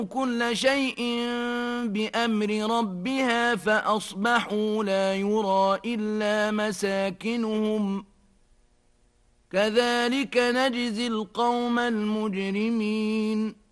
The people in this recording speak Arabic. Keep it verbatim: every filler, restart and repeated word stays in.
كل شيء بأمر ربها فأصبحوا لا يرى إلا مساكنهم كذلك نجزي القوم المجرمين